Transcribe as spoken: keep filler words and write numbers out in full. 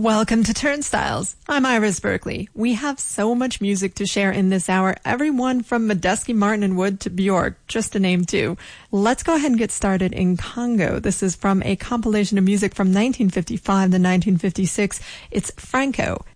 Welcome to Turnstiles. I'm Iris Berkeley. We have so much music to share in this hour, everyone from Medeski, Martin and Wood to Bjork, just to name two. Let's go ahead and get started in Congo. This is from a compilation of music from nineteen fifty-five to nineteen fifty-six. It's Franco.